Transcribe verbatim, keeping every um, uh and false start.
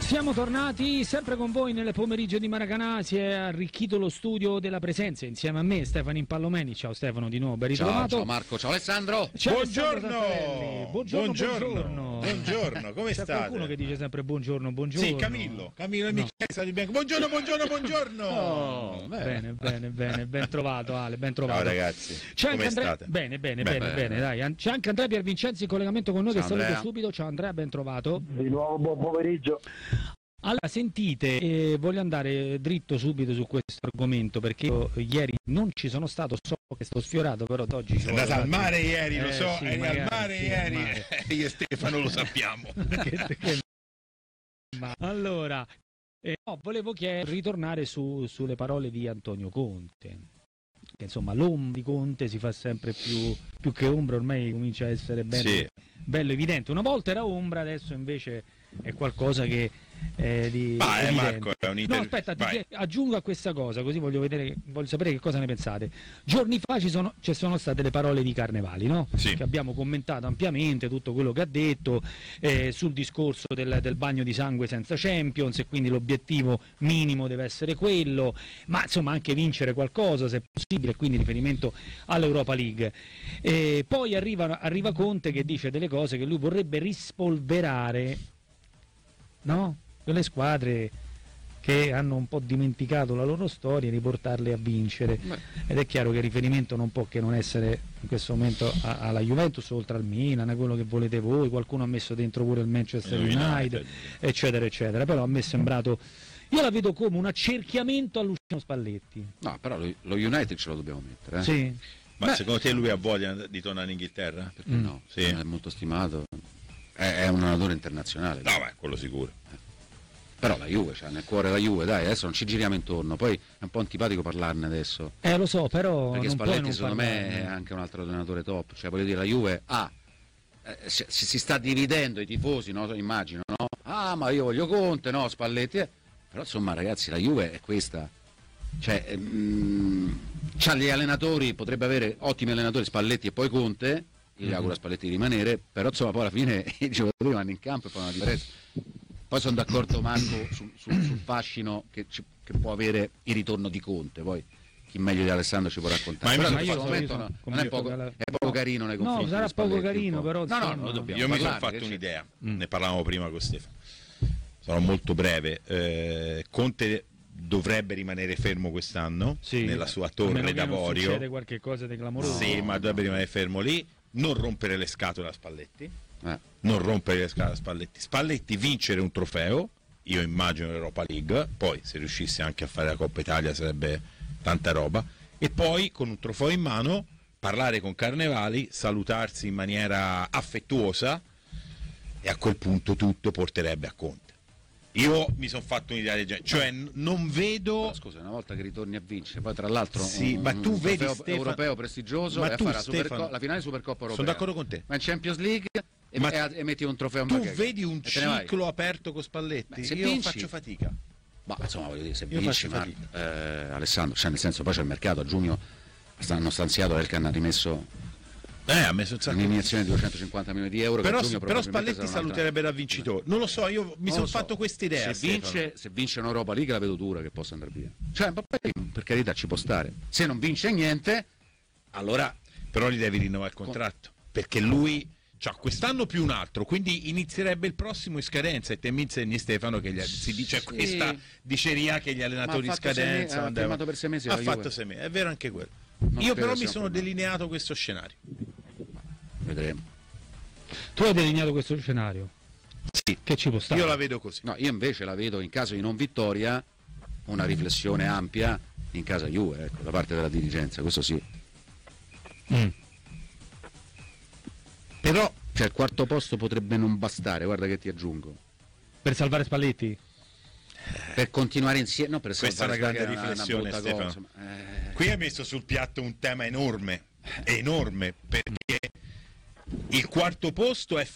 Siamo tornati sempre con voi nelle pomeriggio di Maracanã. Si è arricchito lo studio della presenza insieme a me, Stefano Impallomeni. Ciao Stefano, di nuovo ben ritrovato. Ciao, ciao Marco, ciao Alessandro. Ciao Buongiorno. Alessandro buongiorno, buongiorno, Buongiorno. Buongiorno, come C'è state? qualcuno che dice sempre buongiorno, buongiorno. Sì, Camillo, Camillo e Michele, state bianco. Buongiorno, buongiorno, buongiorno. Oh, bene, bene, bene, ben trovato Ale, ben trovato. Ciao ragazzi, C'è come anche Andrea... state? Bene, bene, Beh, bene, bene. bene, dai. C'è anche Andrea Piervincenzi in collegamento con noi. Ciao, che saluto Andrea. subito. Ciao Andrea, ben trovato. Di nuovo buon pomeriggio. Allora, sentite, eh, voglio andare dritto subito su questo argomento perché io ieri non ci sono stato, so che sto sfiorato, però oggi... Sei andata al mare ieri, lo Eh, so, sì, eri magari, al mare sì, ieri. al mare. Io e Stefano lo sappiamo. Che- che- ma- allora, eh, no, volevo chiedere, ritornare su- sulle parole di Antonio Conte. Che, insomma, l'ombra di Conte si fa sempre più, più che ombra, ormai comincia a essere bello, Sì. bello evidente. Una volta era ombra, adesso invece è qualcosa che è di Ma eh, evidente. Marco, è un inter... No, aspetta, ti Vai. chie- aggiungo a questa cosa, così voglio vedere, voglio sapere che cosa ne pensate. Giorni fa ci sono, ci sono state le parole di Carnevali, no? Sì. Che abbiamo commentato ampiamente tutto quello che ha detto eh, sul discorso del, del bagno di sangue senza Champions, e quindi l'obiettivo minimo deve essere quello, ma insomma anche vincere qualcosa se è possibile, quindi riferimento all'Europa League. E poi arriva, arriva Conte che dice delle cose che lui vorrebbe rispolverare, no? Quelle squadre che hanno un po' dimenticato la loro storia, riportarle a vincere. Beh. Ed è chiaro che il riferimento non può che non essere in questo momento a- alla Juventus, oltre al Milan, a quello che volete voi. Qualcuno ha messo dentro pure il Manchester United. United, eccetera eccetera. Però a me è sembrato, io la vedo come un accerchiamento a Luciano Spalletti. No, però lo, lo United ce lo dobbiamo mettere, eh? Sì. Ma Beh. secondo te lui ha voglia di tornare in Inghilterra? Perché Mm. no? Sì. È molto stimato. È, è un allenatore internazionale. No, beh, quello sicuro. Però la Juve, cioè nel cuore la Juve, dai, adesso non ci giriamo intorno. Poi è un po' antipatico parlarne adesso. Eh lo so, però Perché non puoi Spalletti non secondo me parlarne. è anche un altro allenatore top. Cioè voglio dire, la Juve ha eh, si, si sta dividendo i tifosi, no? Immagino, no? Ah, ma io voglio Conte, no, Spalletti. eh. Però insomma ragazzi, la Juve è questa. Cioè, ehm, c'ha gli allenatori, potrebbe avere ottimi allenatori, Spalletti e poi Conte. Io gli auguro a Spalletti di rimanere, però insomma poi alla fine i giocatori vanno in campo e fanno la differenza. Poi sono d'accordo Marco su- su- sul fascino che, ci- che può avere il ritorno di Conte, poi chi meglio di Alessandro ci può raccontare. Ma Però io in mi questo sono- momento io no, sono non è poco, convinto che è poco carino nei No, confronti sarà di Spalletti, poco carino, un po'. però, No, no, insomma, noi dobbiamo Io mi sono parlare, fatto che un'idea, Mm. ne parlavamo prima con Stefano. Sarò molto breve. Eh, Conte dovrebbe rimanere fermo quest'anno Sì. nella sua A meno torre che non d'avorio. succede qualche cosa di clamoroso. Sì, No, ma no. dovrebbe rimanere fermo lì, non rompere le scatole a Spalletti, c'è. Eh. non rompere le scatole a Spalletti. Spalletti vincere un trofeo, io immagino l'Europa League, poi se riuscisse anche a fare la Coppa Italia sarebbe tanta roba, e poi con un trofeo in mano parlare con Carnevali, salutarsi in maniera affettuosa, e a quel punto tutto porterebbe a Conte. Io mi sono fatto un'idea del genere, cioè n- non vedo... Però, scusa, una volta che ritorni a vincere, poi tra l'altro Sì, un, ma tu un vedi, trofeo Stefano- europeo prestigioso Ma e tu, fare la, Superco- Stefano, la finale Supercoppa europea. sono d'accordo con te. Ma in Champions League e, Ma e- e metti un trofeo in Tu bacheca. vedi un E te ne vai. ciclo aperto con Spalletti? Beh, se Io vinci- faccio fatica. Ma insomma voglio dire, se Io vinci, faccio Marco, eh, Alessandro, cioè nel senso poi c'è il mercato, a giugno hanno stanziato, Elkan ha rimesso Eh, ha messo un sacco. un'iniezione di duecentocinquanta milioni di euro. che Però, a giugno però probabilmente Spalletti sarà un'altra- saluterebbe da vincitore. Non lo so, io mi Non sono lo so. fatto questa idea. Se vince, se vince un'Europa League la vedo dura che possa andare via. Cioè, ma poi, per carità ci può stare. Se non vince niente, allora Però gli devi rinnovare il contratto. Perché lui c'ha quest'anno più un altro, quindi inizierebbe il prossimo in scadenza. E te mi insegni, Stefano, che gli, si dice Sì. questa diceria che gli allenatori Ma in ha fatto sei scadenza me- ha mandavano- firmato per sei mesi ha la Juve. fatto sei mesi, è vero anche quello. Non Io credo però mi sia sono un problema. delineato questo scenario. vedremo. Tu hai delineato questo scenario? Sì, Che ci può stare? io la vedo così. No, io invece la vedo in caso di non vittoria una riflessione ampia in casa Juve, ecco, da parte della dirigenza, questo sì. Mm. Però Cioè il quarto posto potrebbe non bastare, guarda che ti aggiungo. Per salvare Spalletti? Per continuare insieme, no, per Questa è una salvare grande Spalletti riflessione, brutta Stefano. cosa, ma, eh, qui hai messo sul piatto un tema enorme, enorme, perché il quarto posto è